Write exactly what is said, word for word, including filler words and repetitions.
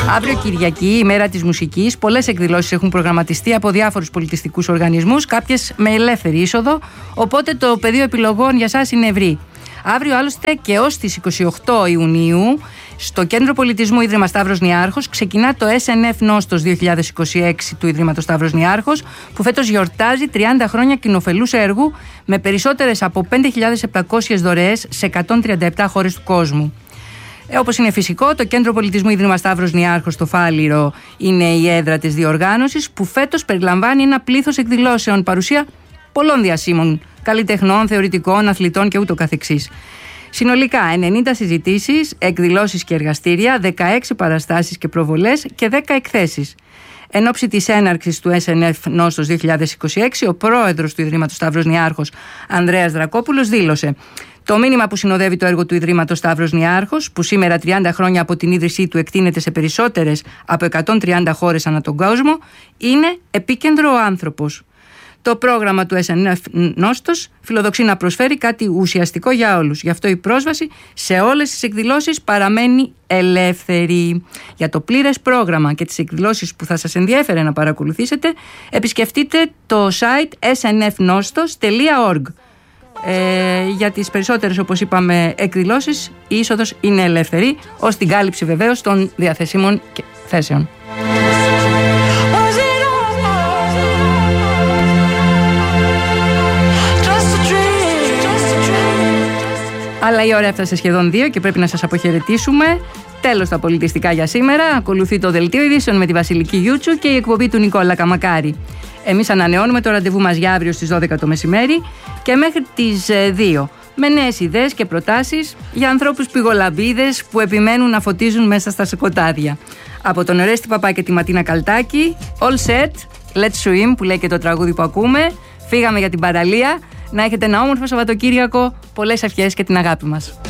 Αύριο Κυριακή, ημέρα της μουσικής, πολλές εκδηλώσεις έχουν προγραμματιστεί από διάφορους πολιτιστικούς οργανισμούς, κάποιες με ελεύθερη είσοδο, οπότε το πεδίο επιλογών για σας είναι ευρύ. Αύριο άλλωστε και ως τις είκοσι οκτώ Ιουνίου στο Κέντρο Πολιτισμού Ίδρυμα Σταύρος Νιάρχος ξεκινά το ες εν εφ Νόστος δύο χιλιάδες είκοσι έξι του Ιδρύματος Σταύρος Νιάρχος, που φέτος γιορτάζει τριάντα χρόνια κοινοφελούς έργου με περισσότερες από πέντε χιλιάδες επτακόσιες δωρεές σε εκατόν τριάντα επτά χώρες του κόσμου. Ε, όπως είναι φυσικό, το Κέντρο Πολιτισμού Ίδρυμα Σταύρος Νιάρχος στο Φάληρο είναι η έδρα της διοργάνωσης, που φέτος περιλαμβάνει ένα πλήθος εκδηλώσεων, παρουσία πολλών διασύμων καλλιτεχνών, θεωρητικών, αθλητών και ούτω καθεξής. Συνολικά ενενήντα συζητήσεις, εκδηλώσεις και εργαστήρια, δεκαέξι παραστάσεις και προβολές και δέκα εκθέσεις. Εν ώψη της έναρξης του ες εν εφ Νόστος δύο χιλιάδες είκοσι έξι, ο πρόεδρος του Ιδρύματος Σταύρος Νιάρχος, Ανδρέας Δρακόπουλος, δήλωσε: «Το μήνυμα που συνοδεύει το έργο του Ιδρύματος Σταύρος Νιάρχος, που σήμερα τριάντα χρόνια από την ίδρυσή του εκτείνεται σε περισσότερες από εκατόν τριάντα χώρες ανά τον κόσμο, είναι επίκεντρο ο άνθρωπος». Το πρόγραμμα του ες εν εφ Νόστος φιλοδοξεί να προσφέρει κάτι ουσιαστικό για όλους. Γι' αυτό η πρόσβαση σε όλες τις εκδηλώσεις παραμένει ελεύθερη. Για το πλήρες πρόγραμμα και τις εκδηλώσεις που θα σας ενδιέφερε να παρακολουθήσετε, επισκεφτείτε το site ες εν εφ νόστος τελεία org. Ε, για τις περισσότερες, όπως είπαμε, εκδηλώσεις, η είσοδος είναι ελεύθερη, ως την κάλυψη βεβαίως των διαθεσίμων θέσεων. Αλλά η ώρα έφτασε σχεδόν δύο και πρέπει να σας αποχαιρετήσουμε. Τέλος τα πολιτιστικά για σήμερα. Ακολουθεί το δελτίο ειδήσεων με τη Βασιλική Γιούτσου και η εκπομπή του Νικόλα Καμακάρη. Εμείς ανανεώνουμε το ραντεβού μας για αύριο στις δώδεκα το μεσημέρι και μέχρι τις δύο, με νέες ιδέες και προτάσεις για ανθρώπους πυγολαμπίδες που επιμένουν να φωτίζουν μέσα στα σκοτάδια. Από τον Ορέστη Παπά και τη Ματίνα Καλτάκη, all set, let's swim, που λέει και το τραγούδι που ακούμε. Φύγαμε για την παραλία. Να έχετε ένα όμορφο Σαββατοκύριακο, πολλές ευχές και την αγάπη μας.